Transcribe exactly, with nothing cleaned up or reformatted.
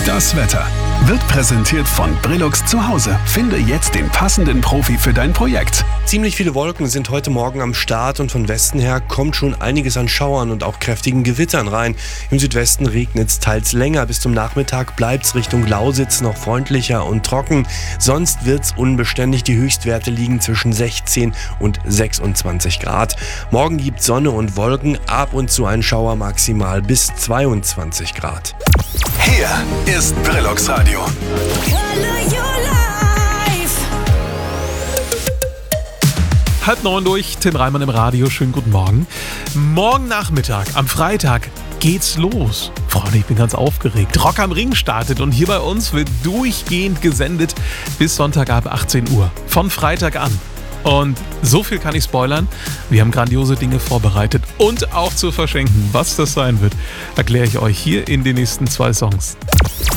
Das Wetter wird präsentiert von Brillux zu Hause. Finde jetzt den passenden Profi für dein Projekt. Ziemlich viele Wolken sind heute Morgen am Start und von Westen her kommt schon einiges an Schauern und auch kräftigen Gewittern rein. Im Südwesten regnet es teils länger. Bis zum Nachmittag bleibt es Richtung Lausitz noch freundlicher und trocken. Sonst wird es unbeständig. Die Höchstwerte liegen zwischen sechzehn und sechsundzwanzig Grad. Morgen gibt Sonne und Wolken, ab und zu ein Schauer, maximal bis zweiundzwanzig Grad. Hier ist Brillux Radio. Halb neun durch, Tim Reimann im Radio. Schönen guten Morgen. Morgen Nachmittag, am Freitag, geht's los. Freunde, ich bin ganz aufgeregt. Rock am Ring startet und hier bei uns wird durchgehend gesendet bis Sonntag ab achtzehn Uhr. Von Freitag an. Und so viel kann ich spoilern. Wir haben grandiose Dinge vorbereitet und auch zu verschenken. Was das sein wird, erkläre ich euch hier in den nächsten zwei Songs.